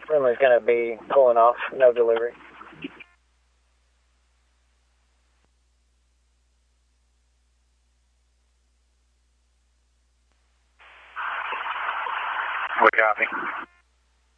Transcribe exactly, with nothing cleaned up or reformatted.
Runway's going to be pulling off, no delivery. We copy.